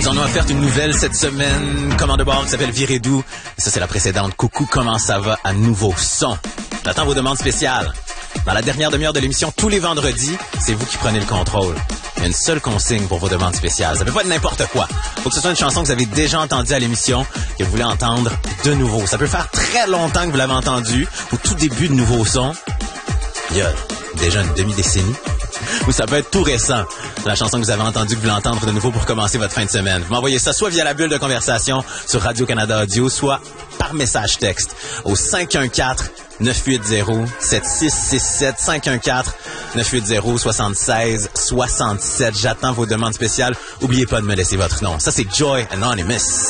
Ils en ont offert une nouvelle cette semaine, commande de bord qui s'appelle Virez doux. Et ça, c'est la précédente. Coucou, comment ça va à nouveau son? J'attends vos demandes spéciales. Dans la dernière demi-heure de l'émission, tous les vendredis, c'est vous qui prenez le contrôle. Il y a une seule consigne pour vos demandes spéciales. Ça peut pas être n'importe quoi. Faut que ce soit une chanson que vous avez déjà entendue à l'émission, que vous voulez entendre de nouveau. Ça peut faire très longtemps que vous l'avez entendue, au tout début de nouveaux sons. Il y a déjà une demi-décennie. Ou ça peut être tout récent, la chanson que vous avez entendue, que vous voulez entendre de nouveau pour commencer votre fin de semaine. Vous m'envoyez ça soit via la bulle de conversation sur Radio-Canada Audio, soit par message texte au 514-980-7667, 514-980-7667. J'attends vos demandes spéciales. Oubliez pas de me laisser votre nom. Ça, c'est Joy Anonymous.